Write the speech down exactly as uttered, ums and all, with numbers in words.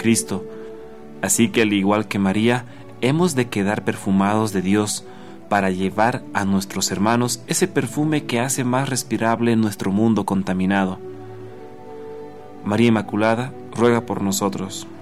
Cristo. Así que, al igual que María, hemos de quedar perfumados de Dios para llevar a nuestros hermanos ese perfume que hace más respirable nuestro mundo contaminado. María Inmaculada, ruega por nosotros.